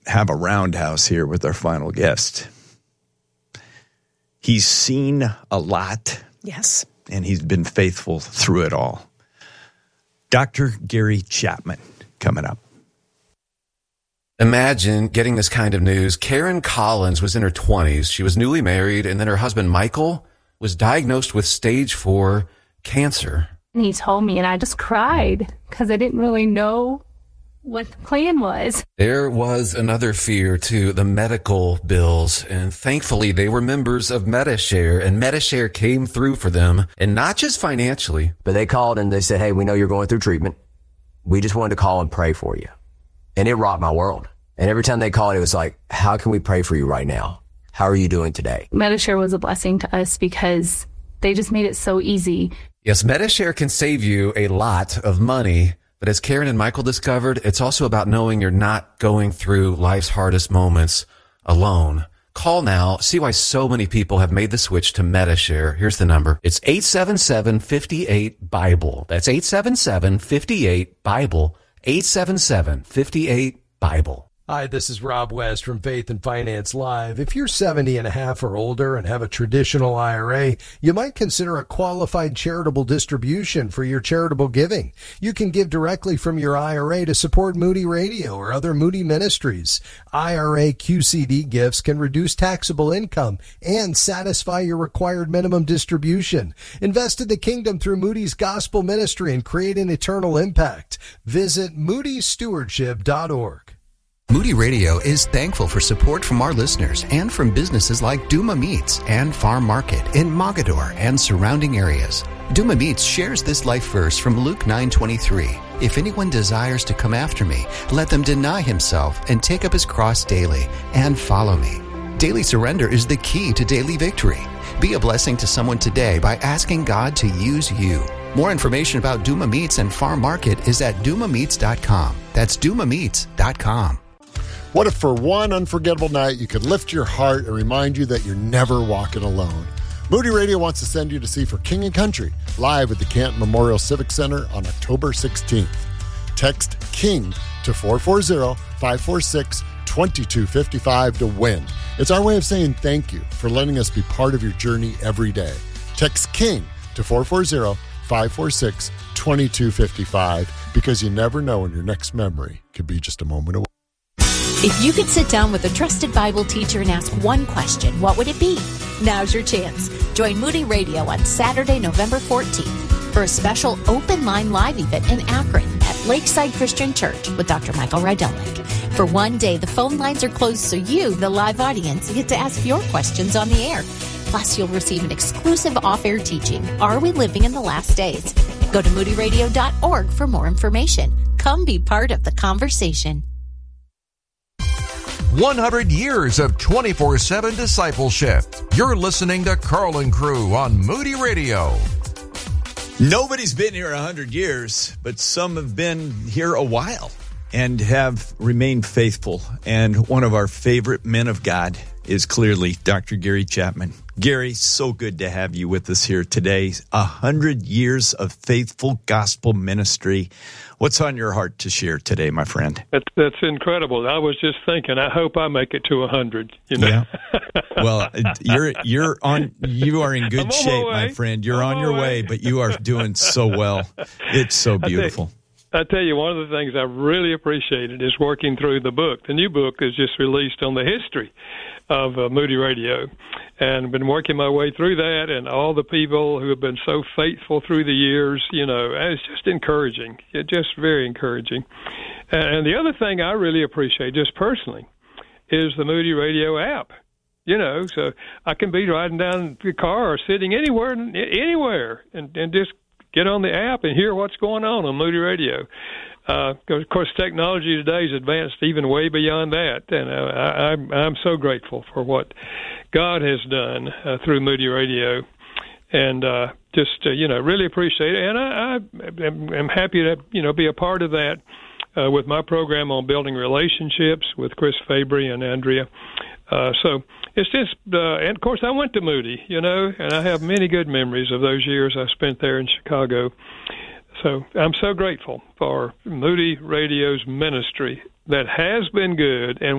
have a roundhouse here with our final guest. He's seen a lot. Yes. And he's been faithful through it all. Dr. Gary Chapman coming up. Imagine getting this kind of news. Karen Collins was in her 20s. She was newly married, and then her husband, Michael, was diagnosed with stage 4 cancer. And he told me, and I just cried because I didn't really know what the plan was. There was another fear, too, the medical bills. And thankfully, they were members of Medi-Share, and Medi-Share came through for them, and not just financially. But they called and they said, hey, we know you're going through treatment. We just wanted to call and pray for you. And it rocked my world. And every time they called, it was like, how can we pray for you right now? How are you doing today? Medi-Share was a blessing to us because they just made it so easy. Yes, Medi-Share can save you a lot of money. But as Karen and Michael discovered, it's also about knowing you're not going through life's hardest moments alone. Call now. See why so many people have made the switch to Medi-Share. Here's the number. It's 877-58-BIBLE. That's 877-58-BIBLE. 877-58-BIBLE. Hi, this is Rob West from Faith and Finance Live. If you're 70 and a half or older and have a traditional IRA, you might consider a qualified charitable distribution for your charitable giving. You can give directly from your IRA to support Moody Radio or other Moody ministries. IRA QCD gifts can reduce taxable income and satisfy your required minimum distribution. Invest in the kingdom through Moody's Gospel Ministry and create an eternal impact. Visit moodystewardship.org. Moody Radio is thankful for support from our listeners and from businesses like Duma Meats and Farm Market in Mogadore and surrounding areas. Duma Meats shares this life verse from Luke 9:23. If anyone desires to come after me, let them deny himself and take up his cross daily and follow me. Daily surrender is the key to daily victory. Be a blessing to someone today by asking God to use you. More information about Duma Meats and Farm Market is at dumameats.com. That's dumameats.com. What if for one unforgettable night you could lift your heart and remind you that you're never walking alone? Moody Radio wants to send you to see For King and Country live at the Canton Memorial Civic Center on October 16th. Text KING to 440-546-2255 to win. It's our way of saying thank you for letting us be part of your journey every day. Text KING to 440-546-2255 because you never know when your next memory could be just a moment away. If you could sit down with a trusted Bible teacher and ask one question, what would it be? Now's your chance. Join Moody Radio on Saturday, November 14th for a special open line live event in Akron at Lakeside Christian Church with Dr. Michael Rydelnik. For one day, the phone lines are closed so you, the live audience, get to ask your questions on the air. Plus, you'll receive an exclusive off-air teaching, Are We Living in the Last Days? Go to moodyradio.org for more information. Come be part of the conversation. 100 years of 24/7 discipleship. You're listening to Carl and Crew on Moody Radio. Nobody's been here 100 years, but some have been here a while and have remained faithful. And one of our favorite men of God is clearly Dr. Gary Chapman. Gary, so good to have you with us here today. 100 years of faithful gospel ministry. What's on your heart to share today, my friend? That's incredible. I was just thinking, I hope I make it to 100. You know? Yeah. Well, you are in good shape, my friend. You're on your way, but you are doing so well. It's so beautiful. I tell you, one of the things I really appreciated is working through the book. The new book is just released on the history of Moody Radio, and I've been working my way through that, and all the people who have been so faithful through the years, you know, it's just encouraging. It's just very encouraging. And the other thing I really appreciate, just personally, is the Moody Radio app. You know, so I can be riding down the car or sitting anywhere, and just get on the app and hear what's going on Moody Radio. Of course, technology today is advanced even way beyond that, and I'm so grateful for what God has done through Moody Radio, and really appreciate it. And I'm happy to be a part of that with my program on building relationships with Chris Fabry and Andrea. So it's just, and of course, I went to Moody, and I have many good memories of those years I spent there in Chicago. So I'm so grateful for Moody Radio's ministry that has been good and